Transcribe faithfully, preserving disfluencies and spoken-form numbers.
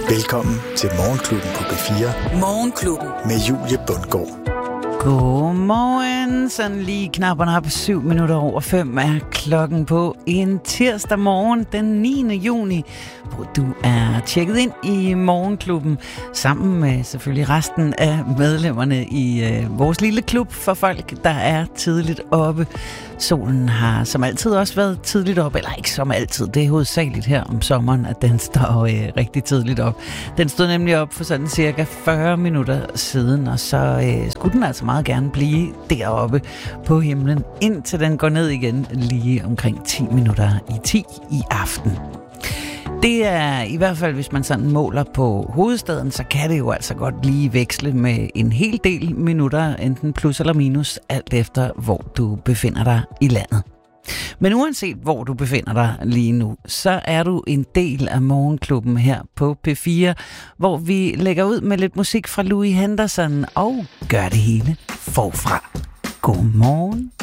Velkommen til Morgenklubben på B fire. Morgenklubben. Med Julie Bundgaard. Godmorgen. Sådan lige knap og nap syv minutter over fem er klokken på en tirsdag morgen den niende juni, hvor du er tjekket ind i Morgenklubben sammen med selvfølgelig resten af medlemmerne i øh, vores lille klub for folk, der er tidligt oppe. Solen har som altid også været tidligt op, eller ikke som altid, det er hovedsageligt her om sommeren, at den står øh, rigtig tidligt op. Den stod nemlig op for sådan cirka fyrre minutter siden, og så øh, skulle den altså meget gerne blive deroppe på himlen, indtil den går ned igen lige omkring ti minutter i ti i aften. Det er i hvert fald, hvis man sådan måler på hovedstaden, så kan det jo altså godt lige veksle med en hel del minutter, enten plus eller minus, alt efter hvor du befinder dig i landet. Men uanset hvor du befinder dig lige nu, så er du en del af Morgenklubben her på P fire, hvor vi lægger ud med lidt musik fra Louis Henderson og gør det hele forfra. Godmorgen.